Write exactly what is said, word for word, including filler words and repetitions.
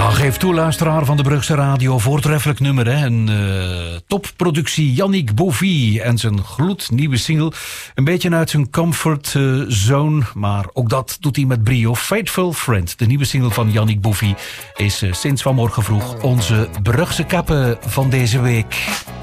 Ja, geef toe, luisteraar van de Brugse Radio. Voortreffelijk nummer, hè. Een uh, topproductie. Yannick Bovie en zijn gloednieuwe single. Een beetje uit zijn comfort uh, zone, maar ook dat doet hij met brio. Faithful Friend, de nieuwe single van Yannick Bovie, is uh, sinds vanmorgen vroeg onze Brugse kappen van deze week.